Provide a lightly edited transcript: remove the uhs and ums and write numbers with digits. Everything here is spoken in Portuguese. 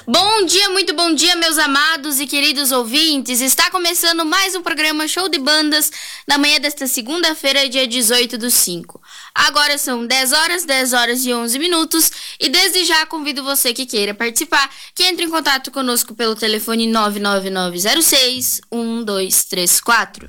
Bom dia, muito bom dia, meus amados e queridos ouvintes. Está começando mais um programa Show de Bandas na manhã desta segunda-feira, dia 18/5. Agora são 10 horas e 11 minutos e desde já convido você que queira participar, que entre em contato conosco pelo telefone 99906-1234.